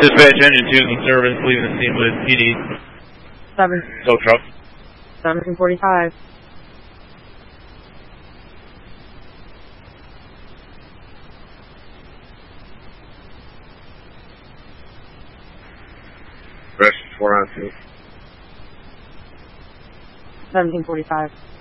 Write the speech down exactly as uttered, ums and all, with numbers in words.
Dispatch engine two in service, leaving the scene with P D. Seven. Tow truck. seventeen forty-five. Rest four on two. seventeen forty-five.